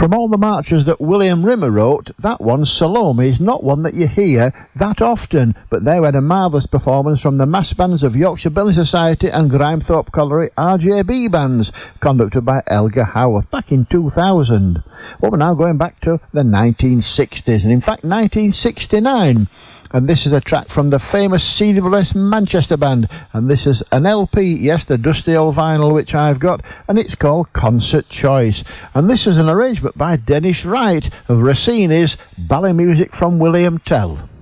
From all the marches that William Rimmer wrote, that one, Salome, is not one that you hear that often, but they had a marvellous performance from the mass bands of Yorkshire Billing Society and Grimethorpe Colliery RJB bands, conducted by Elgar Howarth back in 2000. Well, we're now going back to the 1960s, and in fact 1969. And this is a track from the famous CWS Manchester band, and this is an LP, yes, the dusty old vinyl which I've got, and it's called Concert Choice. And this is an arrangement by Dennis Wright of Rossini's Ballet Music from William Tell.